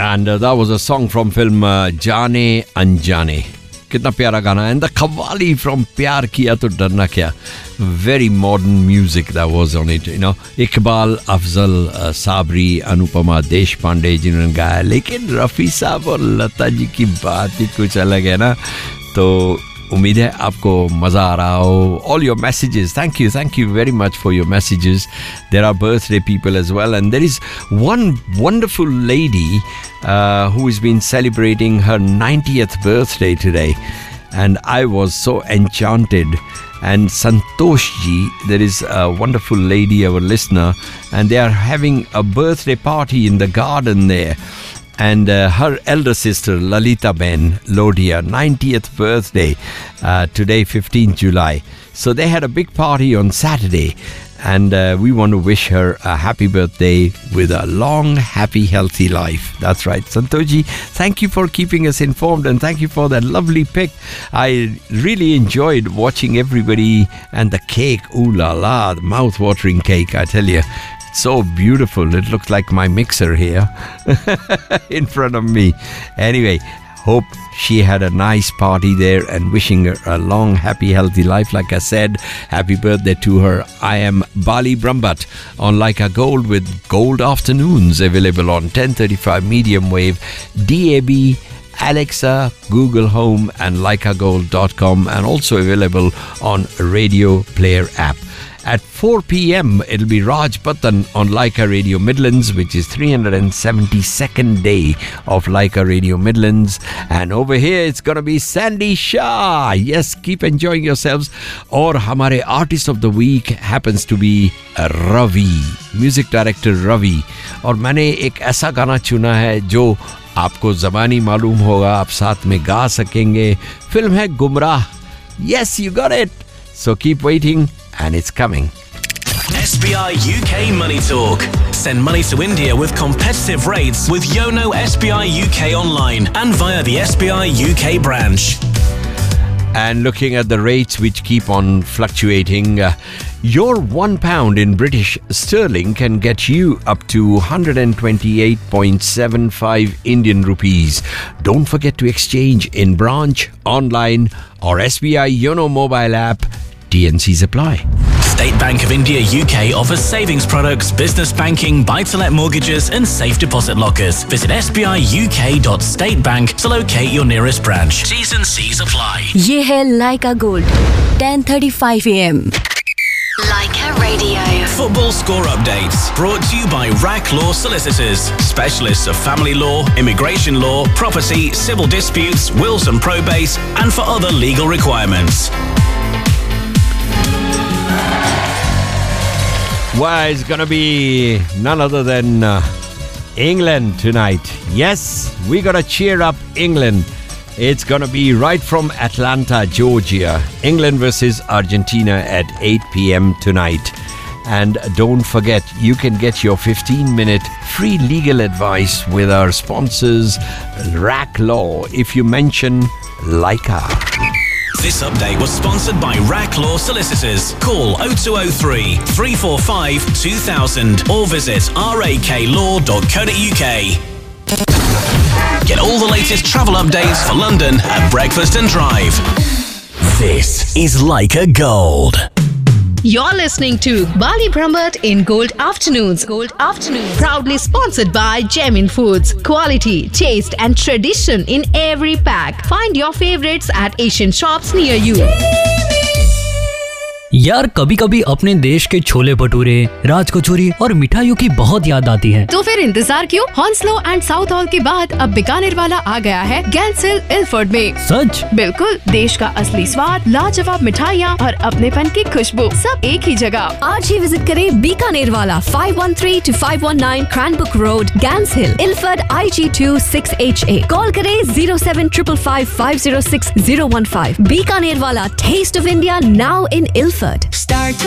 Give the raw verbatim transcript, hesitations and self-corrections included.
And uh, that was a song from film uh, Jaane Anjane. कितना प्यारा गाना. And the Qawwali from Pyar Kiya To Darna Kya. Very modern music that was on it. You know, Iqbal Afzal uh, Sabri, Anupama Deshpande जिन्होंने गाया. लेकिन रफ़ी साहब और लता जी की बात ही कुछ अलग है ना. तो उम्मीद है आपको मज़ा आ रहा हो. All your messages, thank you, thank you very much for your messages. There are birthday people as well, and there is one wonderful lady uh, who has been celebrating her ninetieth birthday today, and I was so enchanted. And Santosh ji, there is a wonderful lady, our listener, and they are having a birthday party in the garden there. And uh, her elder sister Lalita Ben Lodia, ninetieth birthday uh, today, fifteenth July. So they had a big party on Saturday, and uh, we want to wish her a happy birthday with a long, happy, healthy life. That's right. Santoji, thank you for keeping us informed, and thank you for that lovely pic. I really enjoyed watching everybody and the cake. Ooh la la, the mouth-watering cake, I tell you. So beautiful. It looks like my mixer here in front of me. Anyway, hope she had a nice party there, and wishing her a long, happy, healthy life. Like I said, happy birthday to her. I am Bali Brumbat on Leica Gold with Gold Afternoons, available on ten thirty-five medium wave, D A B, Alexa, Google Home, and leica gold dot com, and also available on Radio Player app. At four p.m, it'll be Raj Button on Leica Radio Midlands, which is three hundred seventy-second day of Leica Radio Midlands. And over here, it's going to be Sandy Shah. Yes, keep enjoying yourselves. Or hamare artist of the week happens to be Ravi, music director Ravi. और मैंने एक ऐसा गाना चुना है जो आपको ज़बानी मालूम होगा, आप साथ में गा सकेंगे. फिल्म है गुमराह. Yes, you got it. So keep waiting. And it's coming. S B I U K Money Talk. Send money to India with competitive rates with Yono S B I U K online and via the S B I U K branch. And looking at the rates which keep on fluctuating, uh, your one pound in British sterling can get you up to one hundred twenty-eight point seven five Indian rupees. Don't forget to exchange in branch, online, or S B I Yono mobile app. T N Cs apply. State Bank of India U K offers savings products, business banking, buy-to-let mortgages and safe deposit lockers. Visit s b i u k dot state bank to locate your nearest branch. T's and C's apply. ये है Leica Gold, ten thirty-five a m. Leica Radio. Football score updates brought to you by R A C Law Solicitors, specialists of family law, immigration law, property, civil disputes, wills and probates, and for other legal requirements. Well, it's going to be none other than uh, England tonight. Yes, we got to cheer up England. It's going to be right from Atlanta, Georgia. England versus Argentina at eight p.m. tonight. And don't forget, you can get your fifteen minute free legal advice with our sponsors, R A C Law, if you mention Leica. This update was sponsored by R A C Law Solicitors. Call oh two oh three, three four five, two thousand or visit r a k law dot co dot u k. Get all the latest travel updates for London at Breakfast and Drive. This is Leica Gold. You're listening to Bali Brumbat in Gold Afternoons. Gold Afternoons. Proudly sponsored by Gemin Foods. Quality, taste and tradition in every pack. Find your favorites at Asian shops near you. यार कभी कभी अपने देश के छोले भटूरे, राज कचौरी और मिठाइयों की बहुत याद आती है. तो फिर इंतजार क्यों? हॉन्सलो एंड साउथ हॉल के बाद अब बीकानेर वाला आ गया है गैंसिल इल्फर्ड में. सच? बिल्कुल. देश का असली स्वाद, लाजवाब मिठाइयाँ और अपनेपन की खुशबू सब एक ही जगह. आज ही विजिट करें बीकानेर वाला five one three to five one nine Cranbrook Road, Gans Hill, Ilford I G two six H A. Call करें zero seven five five five zero six zero one five. Bikaner वाला, taste of India now in Ilford. Start